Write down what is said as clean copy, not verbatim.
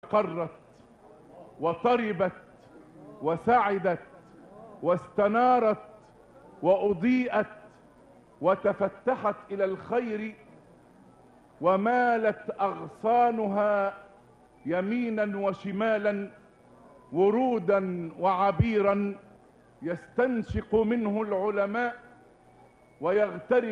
استقرت وطربت وسعدت واستنارت وأضيئت وتفتحت إلى الخير، ومالت أغصانها يمينا وشمالا ورودا وعبيرا يستنشق منه العلماء ويغترب